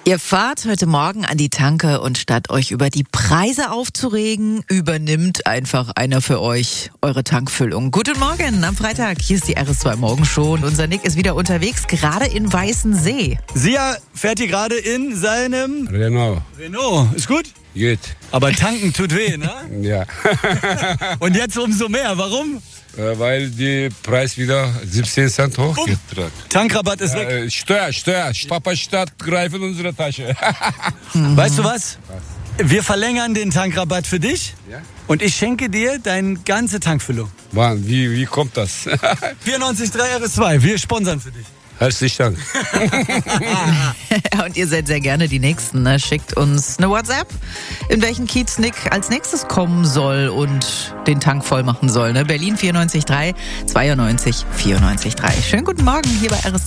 Ihr fahrt heute Morgen an die Tanke und statt euch über die Preise aufzuregen, übernimmt einfach einer für euch eure Tankfüllung. Guten Morgen am Freitag. Hier ist die RS2 Morgenshow und unser Nick ist wieder unterwegs, gerade in Weißensee. Sia fährt hier gerade in seinem Renault. Renault. Ist gut? Gut. Aber tanken tut weh, ne? Ja. Und jetzt umso mehr. Warum? Weil die Preis wieder 17 Cent hochgetragen. Tankrabatt ist weg. Steuer. Papa Stadt greifen unsere Tasche. Weißt du was? Wir verlängern den Tankrabatt für dich. Ja? Und ich schenke dir deine ganze Tankfüllung. Mann, wie kommt das? 94.3 RS2. Wir sponsern für dich. Herzlichen Dank. Und ihr seid sehr gerne die Nächsten. Ne? Schickt uns eine WhatsApp, in welchen Kiez Nick als nächstes kommen soll und den Tank voll machen soll. Ne? Berlin 94.3, 92 94.3. Schönen guten Morgen hier bei RS2.